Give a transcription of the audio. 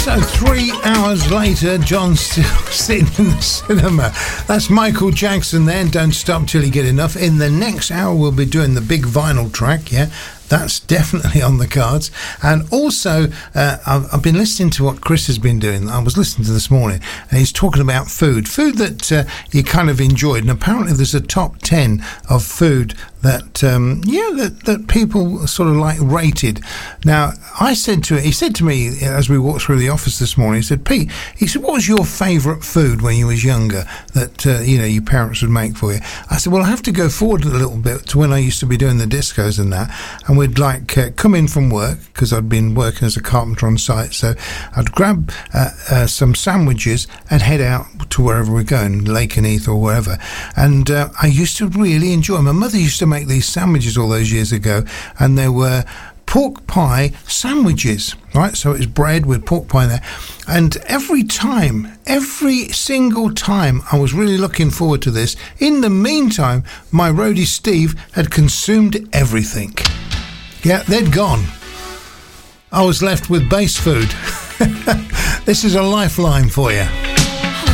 So 3 hours later, John's still sitting in the cinema. That's Michael Jackson there, Don't Stop Till You Get Enough. In the next hour, we'll be doing the big vinyl track, yeah? That's definitely on the cards. And also, I've been listening to what Chris has been doing. I was listening to this morning, and he's talking about food that you kind of enjoyed. And apparently there's a top 10 of food that that people sort of like rated. Now, he said to me as we walked through the office this morning, he said, Pete, what was your favourite food when you was younger that your parents would make for you? I said, well, I have to go forward a little bit to when I used to be doing the discos and that, and we'd like come in from work, because I'd been working as a carpenter on site, so I'd grab some sandwiches and head out to wherever we're going, Lakenheath or wherever, and I used to really enjoy them. My mother used to make these sandwiches all those years ago, and they were pork pie sandwiches, right? So it was bread with pork pie in there. And every single time, I was really looking forward to this. In the meantime, my roadie Steve had consumed everything. Yeah, they'd gone. I was left with base food. This is a lifeline for you.